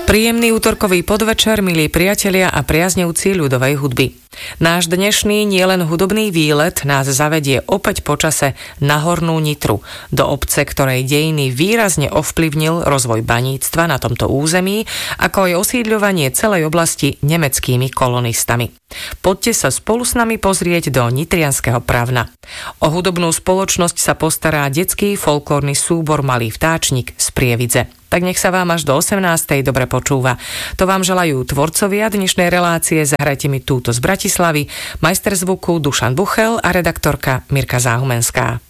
Príjemný útorkový podvečer, milí priatelia a priaznivci ľudovej hudby. Náš dnešný nielen hudobný výlet nás zavedie opäť počase na Hornú Nitru, do obce, ktorej dejiny výrazne ovplyvnil rozvoj baníctva na tomto území, ako aj osídľovanie celej oblasti nemeckými kolonistami. Poďte sa spolu s nami pozrieť do nitrianskeho Pravna. O hudobnú spoločnosť sa postará detský folklórny súbor Malý vtáčnik z Prievidze. Tak nech sa vám až do 18. dobre počúva. To vám želajú tvorcovia dnešnej relácie. Zahrajte mi túto z Bratislavy, majster zvuku Dušan Buchel a redaktorka Mirka Záhumenská.